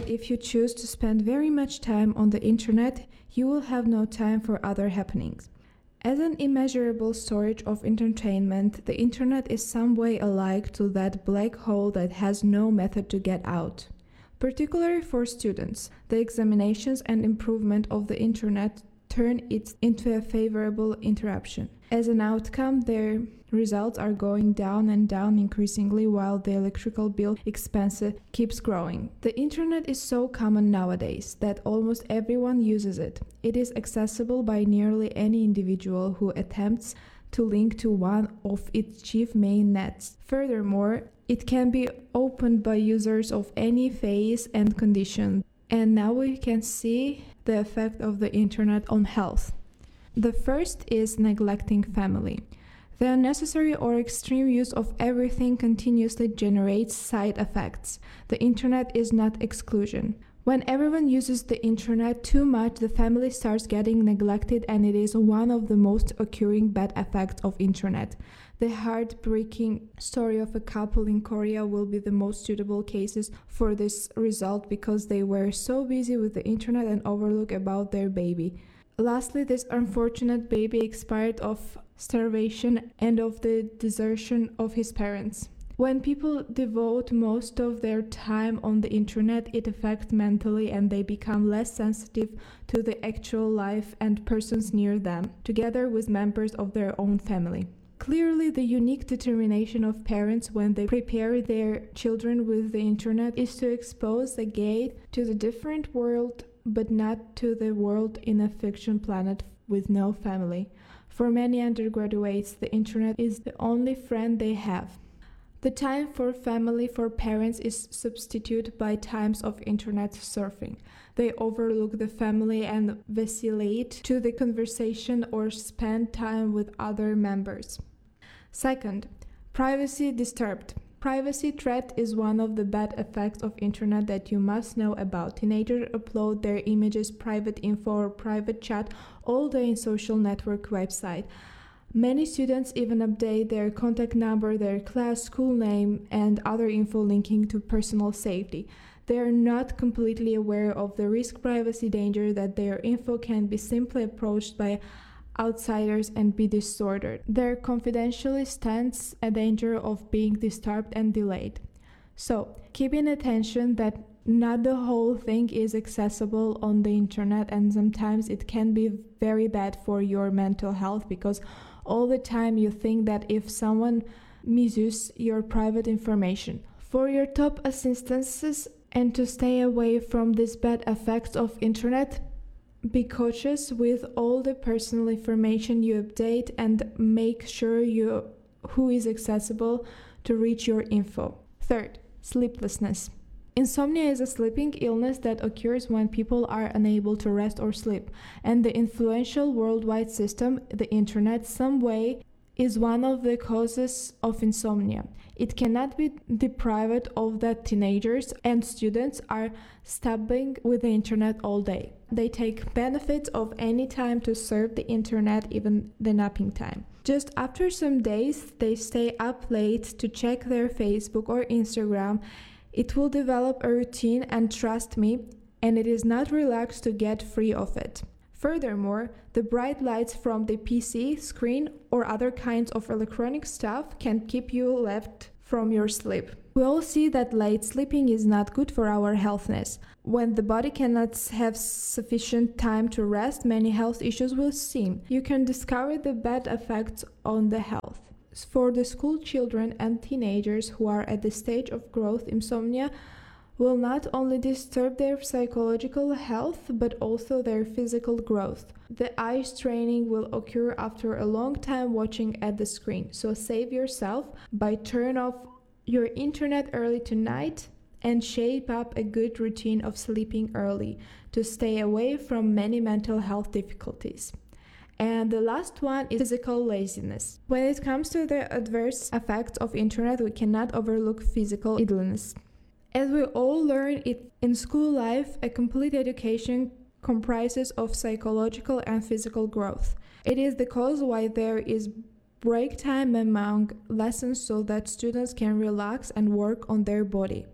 if you choose to spend very much time on the internet, you will have no time for other happenings. As an immeasurable storage of entertainment, the internet is some way alike to that black hole that has no method to get out. Particularly for students, the examinations and improvement of the internet turn it into a favorable interruption. As an outcome, their results are going down and down increasingly while the electrical bill expense keeps growing. The internet is so common nowadays that almost everyone uses it. It is accessible by nearly any individual who attempts to link to one of its chief main nets. Furthermore, it can be opened by users of any phase and condition. And now we can see the effect of the internet on health. The first is neglecting family. The unnecessary or extreme use of everything continuously generates side effects. The internet is not exclusion. When everyone uses the internet too much, the family starts getting neglected, and it is one of the most occurring bad effects of internet. The heartbreaking story of a couple in Korea will be the most suitable cases for this result because they were so busy with the internet and overlooked about their baby. Lastly, this unfortunate baby expired of starvation and of the desertion of his parents. When people devote most of their time on the internet, it affects mentally and they become less sensitive to the actual life and persons near them, together with members of their own family. Clearly, the unique determination of parents when they prepare their children with the internet is to expose the gate to the different world, but not to the world in a fiction planet with no family. For many undergraduates, the internet is the only friend they have. The time for family for parents is substituted by times of internet surfing. They overlook the family and vacillate to the conversation or spend time with other members. Second, privacy disturbed. Privacy threat is one of the bad effects of internet that you must know about. Teenagers upload their images, private info, or private chat all day in social network website. Many students even update their contact number, their class, school name, and other info linking to personal safety. They are not completely aware of the risk privacy danger that their info can be simply approached by outsiders and be distorted. Their confidentiality stands a danger of being disturbed and delayed. So, keep in attention that not the whole thing is accessible on the internet, and sometimes it can be very bad for your mental health because all the time you think that if someone misuses your private information. For your top assistances and to stay away from these bad effects of internet, be cautious with all the personal information you update and make sure who is accessible to reach your info. Third, sleeplessness. Insomnia is a sleeping illness that occurs when people are unable to rest or sleep, and the influential worldwide system, the internet, some way is one of the causes of insomnia. It cannot be deprived of that teenagers and students are stubbing with the internet all day. They take benefits of any time to surf the internet, even the napping time. Just after some days, they stay up late to check their Facebook or Instagram. It will develop a routine, and trust me, and it is not relaxed to get free of it. Furthermore, the bright lights from the PC, screen, or other kinds of electronic stuff can keep you left from your sleep. We all see that late sleeping is not good for our healthness. When the body cannot have sufficient time to rest, many health issues will seem. You can discover the bad effects on the health. For the school children and teenagers who are at the stage of growth, insomnia will not only disturb their psychological health but also their physical growth. The eye straining will occur after a long time watching at the screen, so save yourself by turn off your internet early tonight and shape up a good routine of sleeping early to stay away from many mental health difficulties. And the last one is physical laziness. When it comes to the adverse effects of internet, we cannot overlook physical idleness. As we all learn it in school life, a complete education comprises of psychological and physical growth. It is the cause why there is break time among lessons so that students can relax and work on their body.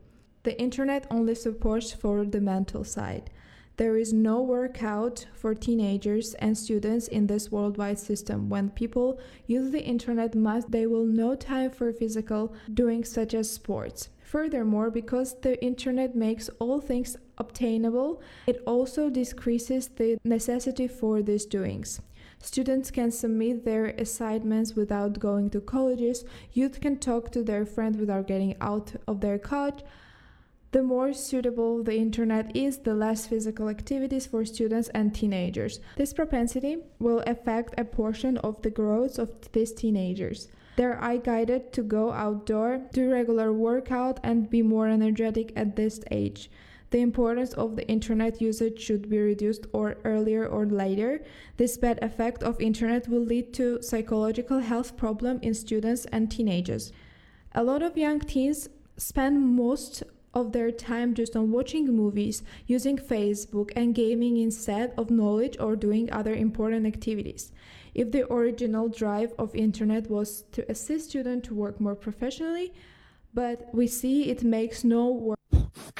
the internet only supports for the mental side. There is no workout for teenagers and students in this worldwide system. When people use the internet much, they will no time for physical doing such as sports. Furthermore, because the internet makes all things obtainable, it also decreases the necessity for these doings. Students can submit their assignments without going to colleges. Youth can talk to their friends without getting out of their couch. The more suitable the internet is, the less physical activities for students and teenagers. This propensity will affect a portion of the growth of these teenagers. They are guided to go outdoor, do regular workout, and be more energetic at this age. The importance of the internet usage should be reduced or earlier or later. This bad effect of internet will lead to psychological health problems in students and teenagers. A lot of young teens spend most of their time just on watching movies, using Facebook, and gaming instead of knowledge or doing other important activities. If the original drive of internet was to assist students to work more professionally, but we see it makes no work